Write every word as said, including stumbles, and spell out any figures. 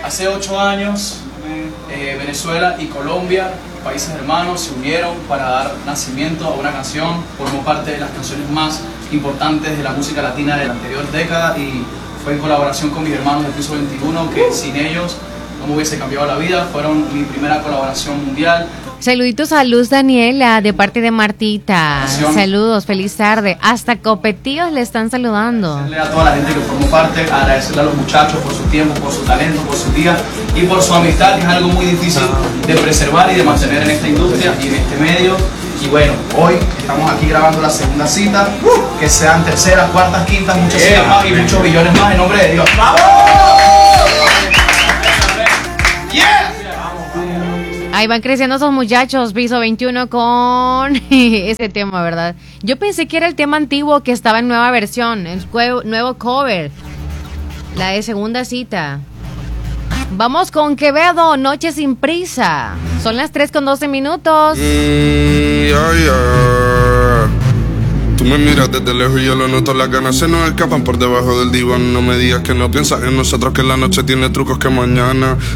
Hace ocho años, eh, Venezuela y Colombia, países hermanos, se unieron para dar nacimiento a una canción. Formó parte de las canciones más importantes de la música latina de la anterior década y fue en colaboración con mis hermanos del Piso veintiuno, que sin ellos no me hubiese cambiado la vida. Fueron mi primera colaboración mundial. Saluditos a Luz Daniela de parte de Martita. Saludos, feliz tarde. Hasta Copetillos le están saludando. Agradecerle a toda la gente que formó parte, agradecerle a los muchachos por su tiempo, por su talento, por su día y por su amistad, que es algo muy difícil de preservar y de mantener en esta industria y en este medio. Y bueno, hoy estamos aquí grabando la segunda cita, que sean terceras, cuartas, quintas, muchas citas más y muchos billones más en nombre de Dios. ¡Vamos! ¡Yeah! Ahí van creciendo esos muchachos, Piso veintiuno con ese tema, ¿verdad? Yo pensé que era el tema antiguo que estaba en nueva versión, el nuevo cover, la de segunda cita. Vamos con Quevedo, Noche sin prisa. Son las tres con doce minutos. Mm, yeah, yeah. Tú me miras desde lejos y yo lo noto, las ganas se nos escapan por debajo del diván. No me digas que no piensas en nosotros, que la noche tiene trucos que mañana